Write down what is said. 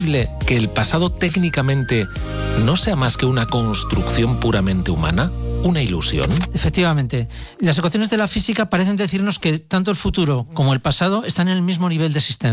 que el pasado técnicamente no sea más que una construcción puramente humana? ¿Una ilusión? Efectivamente. Las ecuaciones de la física parecen decirnos que tanto el futuro como el pasado están en el mismo nivel de existencia.